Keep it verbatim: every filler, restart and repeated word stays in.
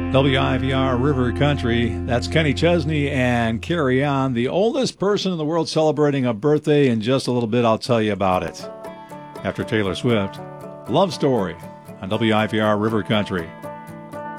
W I V R River Country. That's Kenny Chesney and Carry On, the oldest person in the world celebrating a birthday. In just a little bit, I'll tell you about it. After Taylor Swift, Love Story on W I V R River Country.